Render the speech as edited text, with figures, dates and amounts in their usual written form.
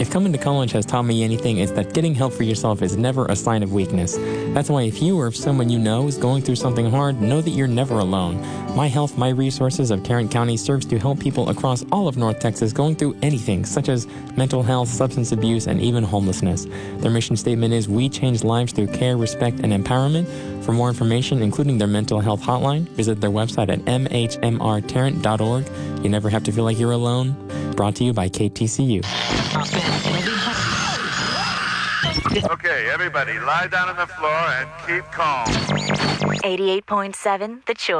If coming to college has taught me anything, it's that getting help for yourself is never a sign of weakness. That's why if you or if someone you know is going through something hard, know that you're never alone. My Health, My Resources of Tarrant County serves to help people across all of North Texas going through anything, such as mental health, substance abuse, and even homelessness. Their mission statement is, we change lives through care, respect, and empowerment. For more information, including their mental health hotline, visit their website at mhmrtarrant.org. You never have to feel like you're alone. Brought to you by KTCU. Okay, everybody, lie down on the floor and keep calm. 88.7 The Choice.